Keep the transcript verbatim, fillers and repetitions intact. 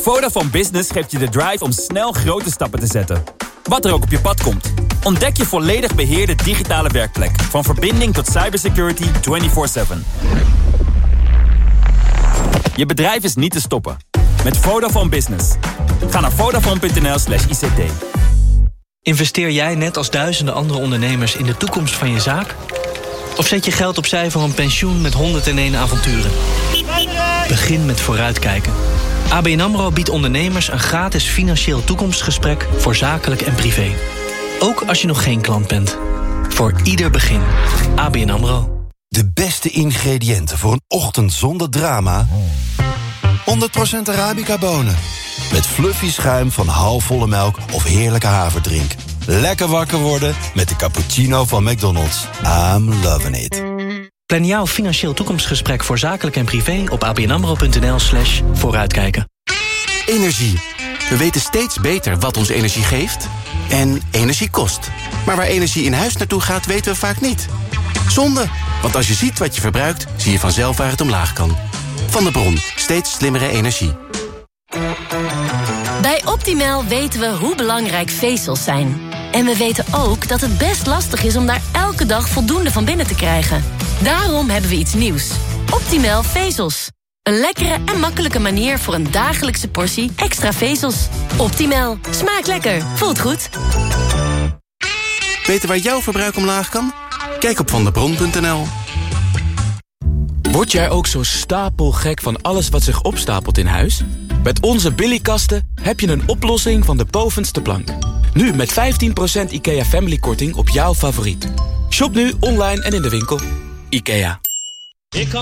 Vodafone Business geeft je de drive om snel grote stappen te zetten. Wat er ook op je pad komt. Ontdek je volledig beheerde digitale werkplek. Van verbinding tot cybersecurity vierentwintig zeven. Je bedrijf is niet te stoppen. Met Vodafone Business. Ga naar vodafone.nl slash ICT. Investeer jij net als duizenden andere ondernemers in de toekomst van je zaak? Of zet je geld opzij voor een pensioen met honderdéén avonturen? Begin met vooruitkijken. A B N AMRO biedt ondernemers een gratis financieel toekomstgesprek voor zakelijk en privé. Ook als je nog geen klant bent. Voor ieder begin. A B N AMRO. De beste ingrediënten voor een ochtend zonder drama? honderd procent Arabica bonen. Met fluffy schuim van halfvolle melk of heerlijke haverdrink. Lekker wakker worden met de cappuccino van McDonald's. I'm loving it. Plan jouw financieel toekomstgesprek voor zakelijk en privé op abnamro.nl slash vooruitkijken. Energie. We weten steeds beter wat ons energie geeft en energie kost. Maar waar energie in huis naartoe gaat, weten we vaak niet. Zonde, want als je ziet wat je verbruikt, zie je vanzelf waar het omlaag kan. Van de Bron, steeds slimmere energie. Bij Optimal weten we hoe belangrijk vezels zijn. En we weten ook dat het best lastig is om daar elke dag voldoende van binnen te krijgen. Daarom hebben we iets nieuws. Optimal vezels. Een lekkere en makkelijke manier voor een dagelijkse portie extra vezels. Optimal. Smaakt lekker. Voelt goed. Weten waar jouw verbruik omlaag kan? Kijk op vandebron punt n l. Word jij ook zo stapelgek van alles wat zich opstapelt in huis? Met onze Billykasten heb je een oplossing van de bovenste plank. Nu met vijftien procent IKEA Family korting op jouw favoriet. Shop nu online en in de winkel. IKEA.